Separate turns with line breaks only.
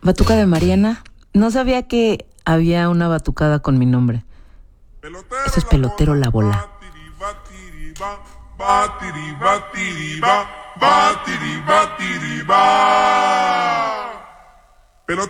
Batuca de Mariana. No sabía que había una batucada con mi nombre. Eso es Pelotero La Bola.
Batiri, batiri, batiri, ba, batiri, batiri, ba.